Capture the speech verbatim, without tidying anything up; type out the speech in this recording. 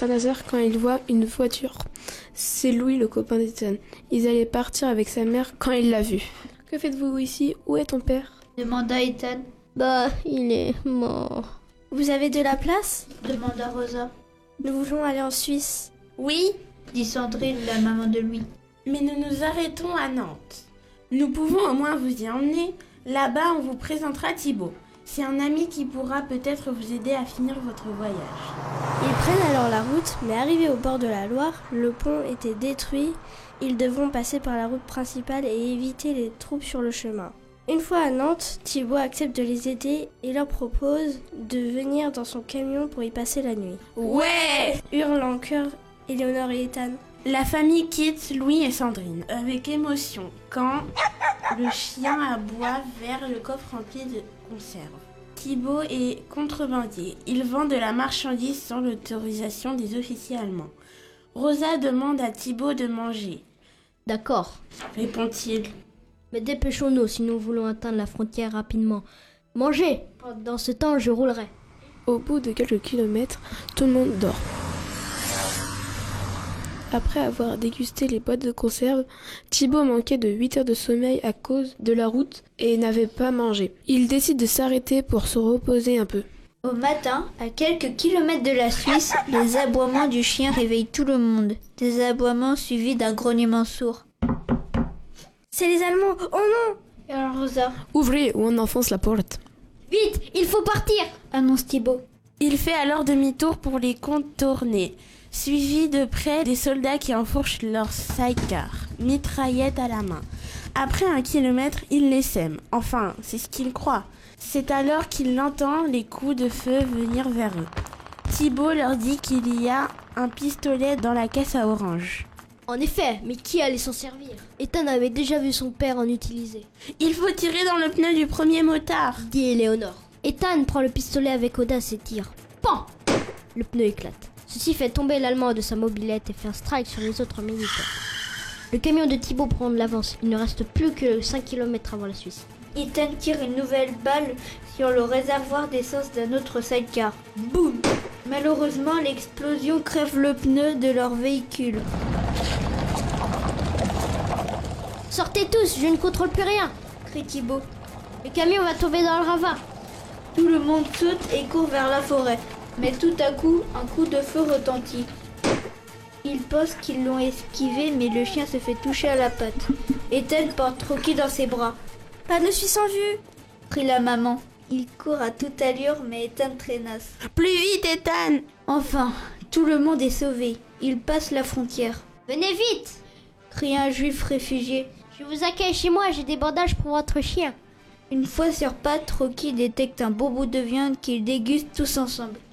Saint-Nazaire quand il voit une voiture. C'est Louis, le copain d'Ethan. Ils allaient partir avec sa mère quand il l'a vu. « Que faites-vous ici? Où est ton père ?» demanda Ethan. Bah, il est mort. Vous avez de la place? Demanda Rosa. Nous voulons aller en Suisse. Oui, dit Sandrine, la maman de Louis. Mais nous nous arrêtons à Nantes. Nous pouvons au moins vous y emmener. Là-bas, on vous présentera Thibaut. C'est un ami qui pourra peut-être vous aider à finir votre voyage. Ils prennent alors la route, mais arrivés au bord de la Loire, le pont était détruit. Ils devront passer par la route principale et éviter les troupes sur le chemin. Une fois à Nantes, Thibaut accepte de les aider et leur propose de venir dans son camion pour y passer la nuit. Ouais! Hurlent en chœur Éléonore et Ethan. La famille quitte Louis et Sandrine avec émotion quand le chien aboie vers le coffre rempli de conserves. Thibaut est contrebandier. Il vend de la marchandise sans l'autorisation des officiers allemands. Rosa demande à Thibaut de manger. D'accord, Répond-il. mais dépêchons-nous si nous voulons atteindre la frontière rapidement. Mangez! Dans ce temps, je roulerai. Au bout de quelques kilomètres, tout le monde dort. Après avoir dégusté les boîtes de conserve, Thibaut manquait de huit heures de sommeil à cause de la route et n'avait pas mangé. Il décide de s'arrêter pour se reposer un peu. Au matin, à quelques kilomètres de la Suisse, les aboiements du chien réveillent tout le monde. Des aboiements suivis d'un grognement sourd. C'est les Allemands! Oh non! Et alors Rosa, Ouvrez ou on enfonce la porte. Vite, il faut partir! annonce Thibaut. Il fait alors demi-tour pour les contourner, suivi de près des soldats qui enfourchent leurs sidecars, mitraillettes à la main. Après un kilomètre, il les sème. Enfin, c'est ce qu'il croit. C'est alors qu'il entend les coups de feu venir vers eux. Thibaut leur dit qu'il y a un pistolet dans la caisse à orange. En effet, mais qui allait s'en servir? Ethan avait déjà vu son père en utiliser, Il faut tirer dans le pneu du premier motard. dit Éléonore. Ethan prend le pistolet avec audace et tire. Pan! Le pneu éclate. Ceci fait tomber l'Allemand de sa mobilette et fait un strike sur les autres militaires. Le camion de Thibaut prend de l'avance. Il ne reste plus que cinq kilomètres avant la Suisse. Ethan tire une nouvelle balle sur le réservoir d'essence d'un autre sidecar. Boum! Malheureusement, l'explosion crève le pneu de leur véhicule. Sortez tous, je ne contrôle plus rien! Crie Thibaut. Le camion va tomber dans le ravin. Tout le monde saute et court vers la forêt. Mais tout à coup, un coup de feu retentit. Ils pensent qu'ils l'ont esquivé, mais le chien se fait toucher à la patte. Ethan porte Rocky dans ses bras. Pas de Suisse en vue! Crie la maman. Il court à toute allure, mais Ethan traînasse. Plus vite, Ethan! Enfin, tout le monde est sauvé. Ils passent la frontière. Venez vite! Crie un juif réfugié. Je vous accueille chez moi, j'ai des bandages pour votre chien. Une fois sur pattes, Rocky détecte un beau bout de viande qu'ils dégustent tous ensemble.